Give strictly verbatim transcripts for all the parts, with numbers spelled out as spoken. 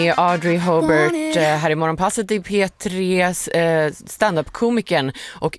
är Audrey Hobart här i Morgonpasset i P tre, stand-up-komikern och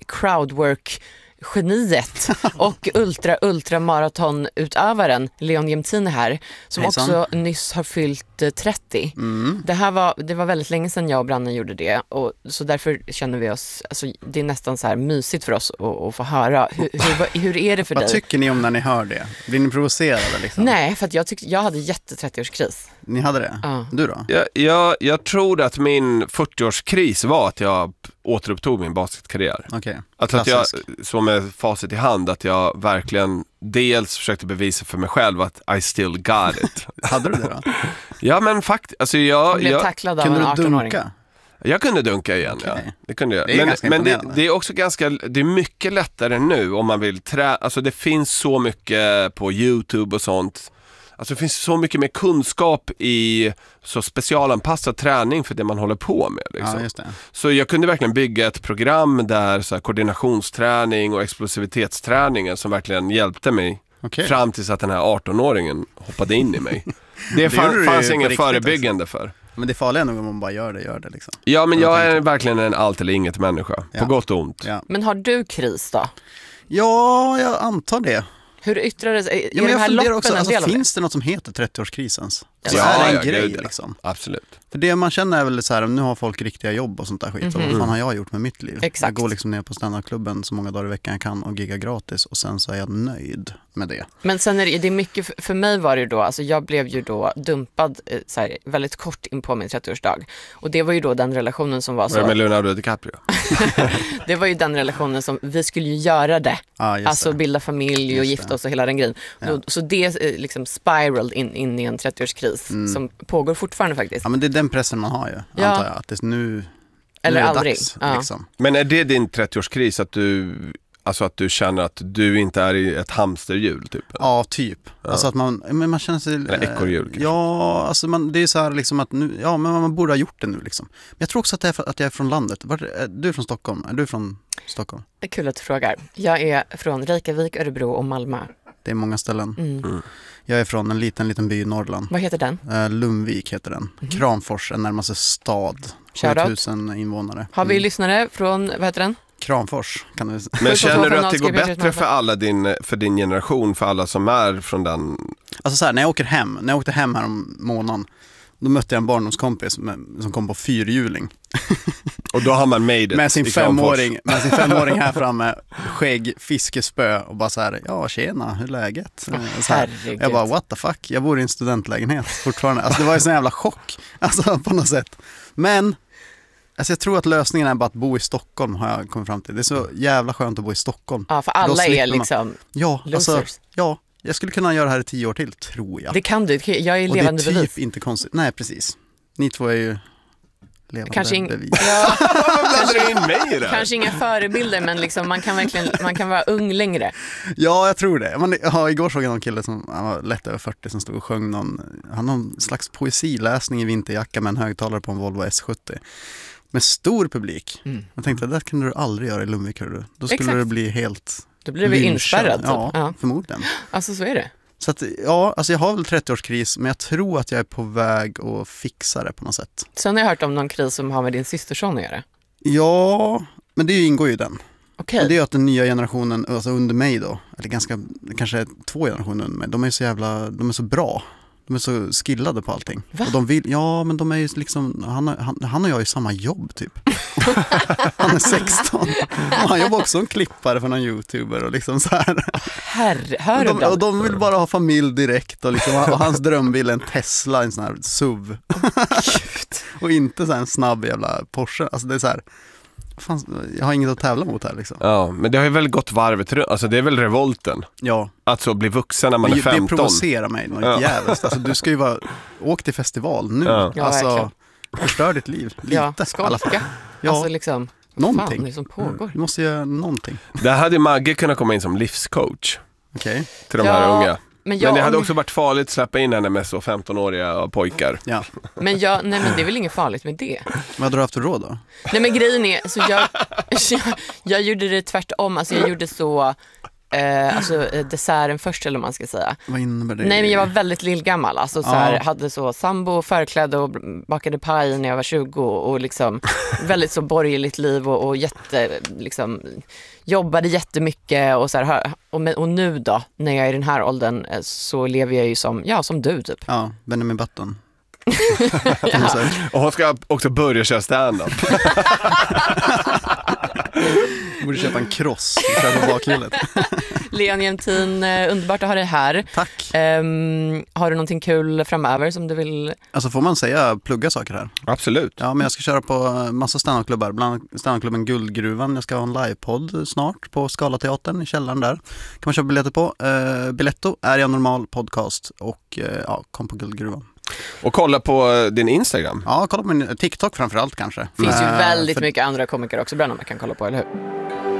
crowdwork-geniet och ultra ultra maratonutövaren Leon Jämtin här, som Hejsan. Också nyss har fyllt trettio. Mm. Det här var, det var väldigt länge sedan jag och Branne gjorde det, och så därför känner vi oss, alltså, det är nästan så här mysigt för oss att, att få höra. Hur, hur, hur är det för dig? Vad tycker ni om när ni hör det? Blir ni provocerade liksom? Nej, för att jag, tyckte, jag hade jätte-trettioårskris. Ni hade det? Ja. Du då? Jag, jag, jag tror att min fyrtioårskris var att jag återupptog min basketkarriär. Okay. Alltså att jag, som är facit i hand, att jag verkligen dels försökte bevisa för mig själv att I still got it. Hade du det då? Ja, men faktiskt. Alltså jag, du blev jag, tacklad av en arton-åring. Dunka? Jag kunde dunka igen, okay. ja. Det kunde jag. Det är men men det, det är också ganska, det är mycket lättare nu om man vill trä, alltså det finns så mycket på YouTube och sånt. Alltså det finns så mycket mer kunskap i så specialanpassad träning för det man håller på med. Liksom. Ja, just det. Så jag kunde verkligen bygga ett program där så här, koordinationsträning och explosivitetsträningen som verkligen hjälpte mig okay. fram tills att den här arton-åringen hoppade in i mig. Det, fann, det fanns ingen förebyggande också. För. Men det är farligt nog om man bara gör det, gör det liksom. Ja, men jag är verkligen en allt eller inget människa. Ja. På gott och ont. Ja. Men har du kris då? Ja, jag antar det. Hur yttrar det sig? Är ja, men det här loppen också, en alltså, del av finns det något som heter trettioårskrisens? Ja, ja, är det en ja, grej gud, liksom. Absolut. För det man känner är väl så här, nu har folk riktiga jobb och sånt där skit. Mm-hmm. Och vad fan har jag gjort med mitt liv? Exakt. Jag går liksom ner på stand-up-klubben så många dagar i veckan jag kan och gigga gratis, och sen så är jag nöjd med det. Men sen är det, det är mycket, för mig var det då, alltså jag blev ju då dumpad så här, väldigt kort in på min trettioårsdag. Och det var ju då den relationen som var så... Var det med Leonardo DiCaprio? Det var ju den relationen som, vi skulle ju göra det. Ah, alltså det. bilda familj och just gifta det. Oss och hela den grejen. Ja. Så det liksom spiraled in, in i en trettioårskris mm. som pågår fortfarande faktiskt. Ja, men det är den pressen man har ju, ja. antar jag. Att det nu, Eller nu är det aldrig. dags. Ja. Liksom. Men är det din trettioårskris att du... Alltså att du känner att du inte är i ett hamsterhjul typ? Ja, typ. Ja. Alltså att man, men man känner sig... Eller ekorrhjul kanske. Ja, alltså man, det är så här liksom att nu, ja, men man borde ha gjort det nu liksom. Men jag tror också att, det är för, att jag är från landet. Var, är du från Stockholm? Är du från Stockholm? Det är kul att du frågar. Jag är från Reykjavik, Örebro och Malmö. Det är många ställen. Mm. Mm. Jag är från en liten, liten by i Norrland. Vad heter den? Uh, Lundvik heter den. Mm. Kramfors är närmaste stad. sjutusen invånare. Har vi mm. lyssnare från, vad heter den? Kramfors kan du... Men känner du att det går bättre för alla din, för din generation, för alla som är från den? Alltså så här, när jag åker hem, när jag åkte hem här om månaden, då mötte jag en barndomskompis med, som kom på fyrhjuling. Och då har man made it med sin femåring, med sin femåring här framme, skägg, fiskespö och bara så här, ja tjena, hur är läget? Oh, så här, jag bara, what the fuck, jag bor i en studentlägenhet fortfarande. Alltså det var ju sån jävla chock, alltså på något sätt. Men alltså jag tror att lösningen är bara att bo i Stockholm, har jag kommit fram till. Det är så jävla skönt att bo i Stockholm. Ja, för alla är liksom man... ja, losers. Alltså, ja, jag skulle kunna göra det här i tio år till, tror jag. Det kan du, jag är levande bevis. Och det är typ inte konstigt. Nej, precis. Ni två är ju levande kanske in... bevis. Ja. kanske, in mig där? Kanske inga förebilder, men liksom man kan verkligen, man kan vara ung längre. Ja, jag tror det. Man, ja, igår såg jag någon kille som han var lätt över fyrtio som stod och sjöng någon, han har någon slags poesiläsning i vinterjacka med en högtalare på en Volvo S sjuttio. Med stor publik. Mm. Jag tänkte, det kunde du aldrig göra i Lundvik, hör du. Då skulle Exakt. Det bli helt... Då blir vi inspärrad. Typ. Ja, ja, förmodligen. Alltså så är det. Så att, ja, alltså jag har väl trettioårskris, men jag tror att jag är på väg att fixa det på något sätt. Sen har jag hört om någon kris som har med din systerson att göra. Ja, men det ingår ju i den. Okay. Och det är att den nya generationen, alltså under mig då, eller ganska, kanske två generationer under mig, de är så jävla, de är så bra. De är så skillade på allting. Va? Och de vill, ja men de är ju liksom, han, han, han och jag är ju samma jobb typ. Han är sexton. Och han jobbar också som klippare för någon YouTuber och liksom så här. Herre, hör och, de, och de vill bara ha familj direkt och, liksom, och hans drömbil är en Tesla, en sån här S U V. Och inte så här en snabb jävla Porsche. Alltså det är så här, fan, jag har inget att tävla mot här liksom. Ja, men det har ju väl gått varvet runt. Alltså det är väl revolten. Ja. Att så bli vuxen när man men är femton. Det provocerar mig något ja. jävligt. Alltså du ska ju vara, åk till festival nu. Ja. Alltså, ja, förstör ditt liv. Lite. Ja, skolka. Ja. Alltså liksom, någonting. Fan, det som pågår. Du måste göra någonting. Där hade Maggie kunnat komma in som livscoach. Okej. Okay. Till de ja, här unga. Men, jag, men det hade också varit farligt att släppa in henne med så femtonåriga pojkar. Ja. Men, jag, nej, men det är väl inget farligt med det. Vad hade du haft för råd då? Nej men grejen är, så jag, jag, jag gjorde det tvärtom. Alltså jag gjorde så, eh, alltså eh, desserten först, eller vad man ska säga. Vad innebär det? Nej, men jag var väldigt lillgammal. Alltså, så här, Ja. hade så sambo, förklädd och bakade paj när jag var tjugo och liksom väldigt så borgerligt liv och, och jätte, liksom, jobbade jättemycket och så här, och, och nu då, när jag är i den här åldern, eh, så lever jag ju som, ja, som du typ. Ja, Benjamin Button. Ja. Och hon ska också börja köra stand-up. Borde köpa en cross och köra på bakhjulet. Leon Jämtin, eh, underbart att ha dig här. Tack. Um, har du någonting kul framöver som du vill? Alltså får man säga plugga saker här? Absolut. Ja, men jag ska köra på massa standupklubbar, bland annat standupklubben Guldgruvan. Jag ska ha en livepodd snart på Scalateatern i källaren där. Kan man köpa biljetter på. Uh, Biletto är jag normal podcast och uh, ja, kom på Guldgruvan. Och kolla på din Instagram. Ja, kolla på min TikTok framförallt kanske. Finns ju Uh, väldigt för... mycket andra komiker också, bland annat man kan kolla på, eller hur?